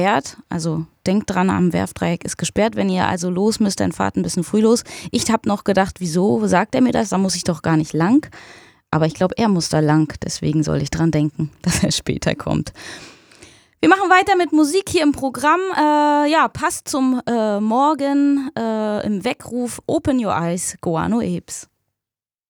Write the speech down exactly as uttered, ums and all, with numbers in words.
gesperrt. Also denkt dran, am Werfdreieck ist gesperrt. Wenn ihr also los müsst, dann fahrt ein bisschen früh los. Ich habe noch gedacht, wieso sagt er mir das? Da muss ich doch gar nicht lang. Aber ich glaube, er muss da lang. Deswegen soll ich dran denken, dass er später kommt. Wir machen weiter mit Musik hier im Programm. Äh, ja, passt zum äh, Morgen äh, im Weckruf Open Your Eyes, Guano Apes.